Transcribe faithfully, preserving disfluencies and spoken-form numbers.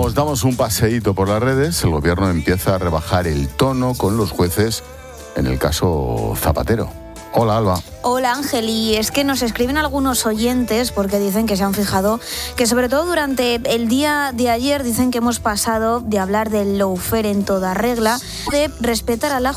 nos damos un paseíto por las redes, el gobierno empieza a rebajar el tono con los jueces en el caso Zapatero. Hola, Alba. Hola, Ángel, y es que nos escriben algunos oyentes porque dicen que se han fijado que sobre todo durante el día de ayer dicen que hemos pasado de hablar del lawfare en toda regla, de respetar a la